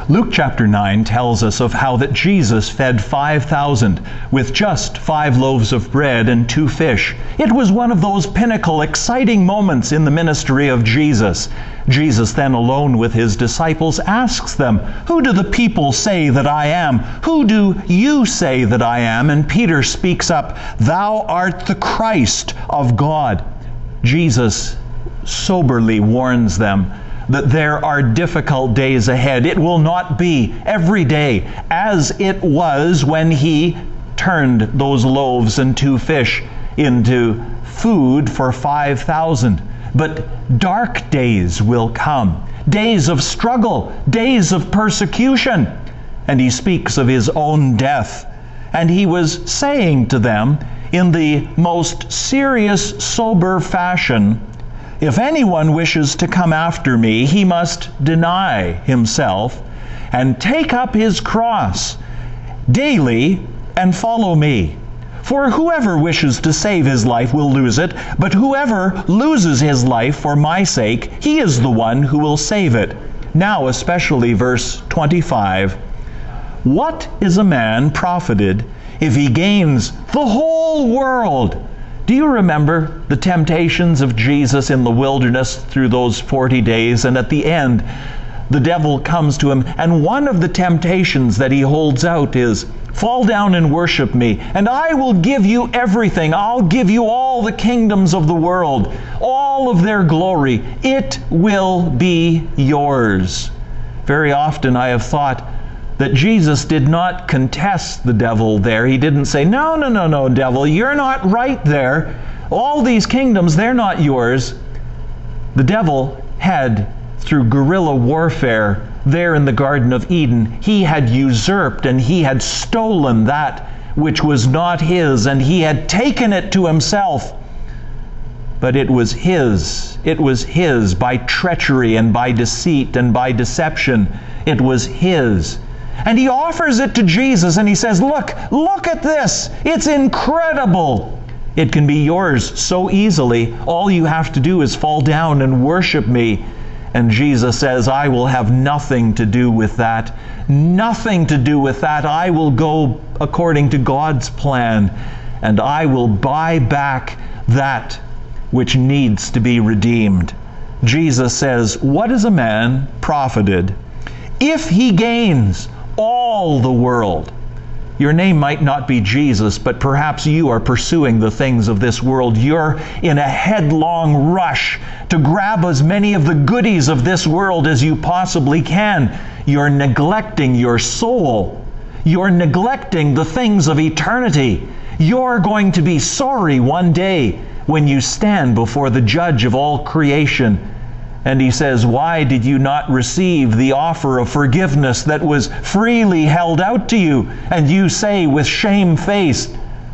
Luke chapter 9 tells us of how that Jesus fed 5,000 with just 5 loaves of bread and 2 fish. It was one of those pinnacle, exciting moments in the ministry of Jesus. Jesus then, alone with his disciples, asks them, "Who do the people say that I am? Who do you say that I am?" And Peter speaks up, "Thou art the Christ of God." Jesus soberly warns them that there are difficult days ahead. It will not be every day as it was when he turned those loaves and 2 fish into food for 5,000. But dark days will come, days of struggle, days of persecution. And he speaks of his own death. And he was saying to them in the most serious, sober fashion, "If anyone wishes to come after me, he must deny himself and take up his cross daily and follow me. For whoever wishes to save his life will lose it, but whoever loses his life for my sake, he is the one who will save it." Now especially verse 25. "What is a man profited if he gains the whole world?" Do you remember the temptations of Jesus in the wilderness through those 40 days? And at the end, the devil comes to him, and one of the temptations that he holds out is, "Fall down and worship me, and I will give you everything. I'll give you all the kingdoms of the world, all of their glory. It will be yours." Very often I have thought that Jesus did not contest the devil there. He didn't say, no, devil, you're not right there. All these kingdoms, they're not yours. The devil had, through guerrilla warfare there in the Garden of Eden, he had usurped and he had stolen that which was not his, and he had taken it to himself. But it was his. It was his by treachery and by deceit and by deception. It was his. And he offers it to Jesus, and he says, look at this. It's incredible. It can be yours so easily. All you have to do is fall down and worship me. And Jesus says, I will have nothing to do with that. Nothing to do with that. I will go according to God's plan, and I will buy back that which needs to be redeemed. Jesus says, what is a man profited if he gains all the world? Your name might not be Jesus, but perhaps you are pursuing the things of this world. You're in a headlong rush to grab as many of the goodies of this world as you possibly can. You're neglecting your soul. You're neglecting the things of eternity. You're going to be sorry one day when you stand before the judge of all creation. And he says, why did you not receive the offer of forgiveness that was freely held out to you? And you say with shamefaced,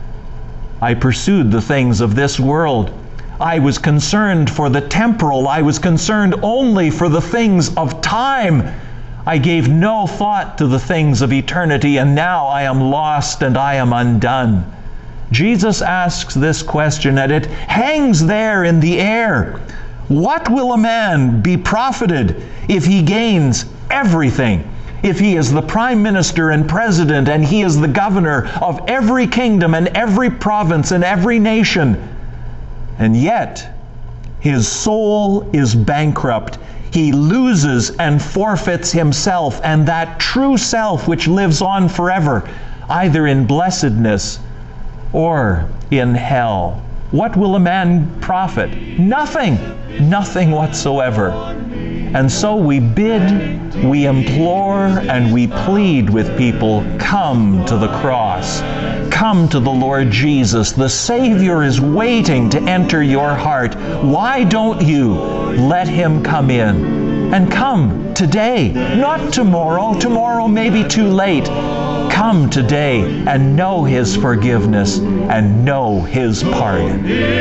I pursued the things of this world. I was concerned for the temporal. I was concerned only for the things of time. I gave no thought to the things of eternity, and now I am lost and I am undone. Jesus asks this question, and it hangs there in the air. What will a man be profited if he gains everything? If he is the prime minister and president, and he is the governor of every kingdom and every province and every nation, and yet his soul is bankrupt. He loses and forfeits himself and that true self which lives on forever, either in blessedness or in hell. What will a man profit? Nothing. Nothing whatsoever. And so we bid, we implore, and we plead with people, come to the cross. Come to the Lord Jesus. The Savior is waiting to enter your heart. Why don't you let Him come in? And come today, not tomorrow. Tomorrow may be too late. Come today and know His forgiveness and know His pardon.